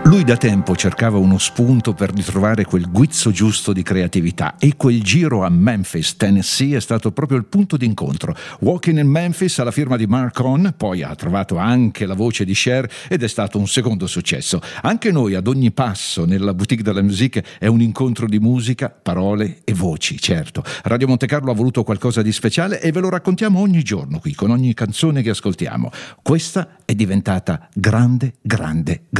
Lui da tempo cercava uno spunto per ritrovare quel guizzo giusto di creatività e quel giro a Memphis, Tennessee è stato proprio il punto d'incontro. Walking in Memphis alla firma di Mark On, poi ha trovato anche la voce di Cher ed è stato un secondo successo. Anche noi ad ogni passo nella Boutique de la Musique è un incontro di musica, parole e voci, certo. Radio Monte Carlo ha voluto qualcosa di speciale e ve lo raccontiamo ogni giorno qui con ogni canzone che ascoltiamo. Questa è diventata grande, grande, grande.